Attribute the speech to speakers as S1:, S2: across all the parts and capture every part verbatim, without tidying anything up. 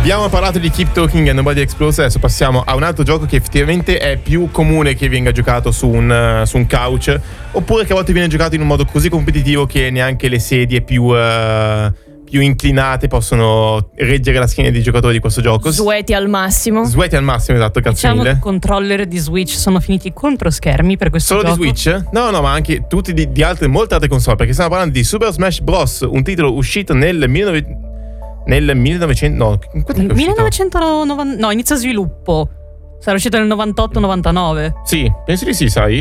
S1: Abbiamo parlato di Keep Talking and Nobody Explodes. Adesso passiamo a un altro gioco che effettivamente è più comune che venga giocato su un, uh, su un couch, oppure che a volte viene giocato in un modo così competitivo che neanche le sedie più, uh, più inclinate possono reggere la schiena dei giocatori di questo gioco.
S2: Sweaty al massimo.
S1: Sweaty al massimo, esatto, grazie
S3: diciamo
S1: mille.
S3: I controller di Switch sono finiti contro schermi per questo
S1: Solo
S3: gioco.
S1: di Switch? No, no, ma anche tutti di, di altre, molte altre console, perché stiamo parlando di Super Smash Bros., un titolo uscito nel millenovecento Nel millenovecento no,
S3: nel millenovecentonovanta no, inizio sviluppo. Sarà uscito nel novantotto novantanove.
S1: Sì, penso di sì, sai?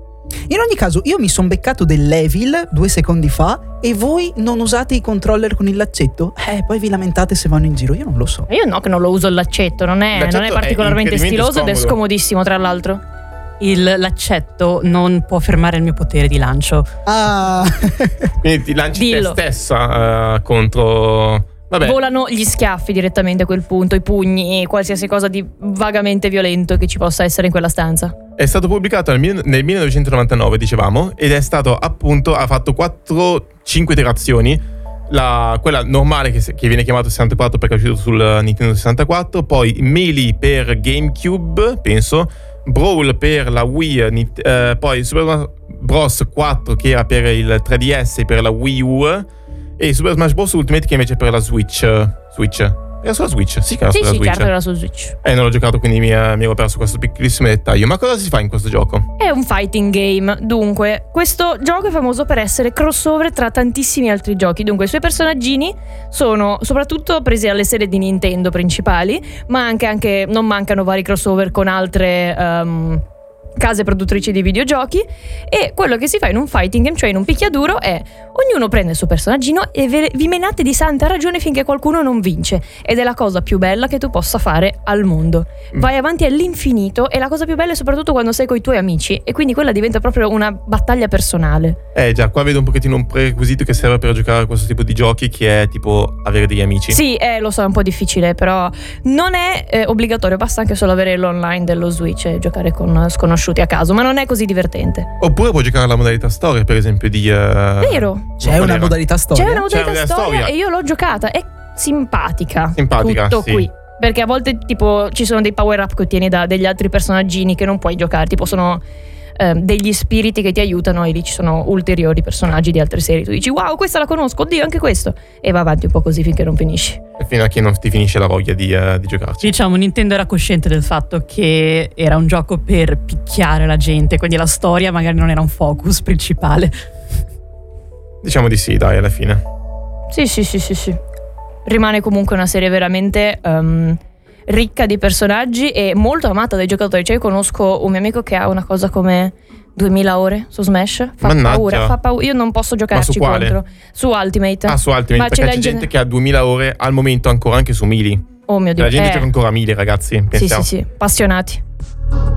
S4: In ogni caso, io mi sono beccato dell'Evil due secondi fa e voi non usate i controller con il laccetto? Eh, poi vi lamentate se vanno in giro, io non lo so.
S2: Io no, che non lo uso il laccetto, non è,
S1: L'accetto
S2: non è particolarmente
S1: è
S2: stiloso ed è
S1: scomodo.
S2: scomodissimo, tra l'altro.
S3: Il laccetto non può fermare il mio potere di lancio.
S4: Ah,
S1: Quindi ti lanci
S2: Dillo.
S1: te stessa uh, contro... Vabbè,
S2: Volano gli schiaffi direttamente a quel punto, i pugni, qualsiasi cosa di vagamente violento che ci possa essere in quella stanza.
S1: è stato pubblicato nel, mil- nel millenovecentonovantanove, dicevamo, ed è stato appunto, ha fatto quattro cinque iterazioni. La, quella normale che, che viene chiamato sessantaquattro perché è uscito sul Nintendo sessantaquattro, poi Melee per GameCube, penso, Brawl per la Wii, nit- eh, poi Super Smash Bros. quattro che era per il tre D S e per la Wii U, e Super Smash Bros. Ultimate che invece è per la Switch. Switch? Era sulla Switch? Sì, che era
S2: Sì,
S1: sulla
S2: sì,
S1: Switch.
S2: certo, era su Switch.
S1: Eh, non l'ho giocato, quindi mi, mi ero perso questo piccolissimo dettaglio. Ma cosa si fa in questo gioco?
S2: È un fighting game. Dunque, questo gioco è famoso per essere crossover tra tantissimi altri giochi. Dunque, i suoi personaggini sono soprattutto presi alle serie di Nintendo principali, ma anche, anche non mancano vari crossover con altre um, case produttrici di videogiochi. E quello che si fa in un fighting game, cioè in un picchiaduro, è ognuno prende il suo personaggino e ve- vi menate di santa ragione finché qualcuno non vince. Ed è la cosa più bella che tu possa fare al mondo. Vai avanti all'infinito, e la cosa più bella è soprattutto quando sei con i tuoi amici, e quindi quella diventa proprio una battaglia personale.
S1: Eh già, qua vedo un pochettino un prerequisito che serve per giocare a questo tipo di giochi, che è tipo avere degli amici.
S2: Sì, eh, lo so, è un po' difficile, però non è eh, obbligatorio, basta anche solo avere l'online dello Switch e giocare con sconosciuti a caso, ma non è così divertente.
S1: Oppure puoi giocare alla modalità storia, per esempio, di... Uh...
S2: Vero?
S4: c'è
S1: Qual
S4: una
S1: era?
S4: modalità storia.
S2: C'è una modalità
S1: C'è una
S2: storia,
S1: storia.
S2: e io l'ho giocata, è simpatica.
S1: Simpatica,
S2: tutto
S1: sì.
S2: qui. Perché a volte tipo ci sono dei power up che ottieni da degli altri personaggini che non puoi giocare, tipo sono eh, degli spiriti che ti aiutano, e lì ci sono ulteriori personaggi di altre serie. Tu dici wow, questa la conosco, oddio anche questo, e va avanti un po' così finché non finisci.
S1: E fino a che non ti finisce la voglia di, uh, di giocarci.
S3: Diciamo, Nintendo era cosciente del fatto che era un gioco per picchiare la gente, quindi la storia magari non era un focus principale.
S1: Diciamo di sì, dai, alla fine.
S2: Sì, sì, sì, sì, sì. Rimane comunque una serie veramente um, ricca di personaggi e molto amata dai giocatori. Cioè, io conosco un mio amico che ha una cosa come duemila ore su Smash. Fa
S1: Mannaggia.
S2: paura, fa paura. Io non posso giocarci
S1: su quale?
S2: contro. Su Ultimate.
S1: Ah, su Ultimate,
S2: Ma ce
S1: perché
S2: l'ha
S1: c'è
S2: in
S1: gente
S2: gen-
S1: che ha duemila ore al momento ancora anche su Melee.
S2: Oh mio Dio.
S1: La gente
S2: eh.
S1: gioca ancora a Melee, ragazzi.
S2: Sì,
S1: Pensiamo.
S2: sì, sì. Appassionati.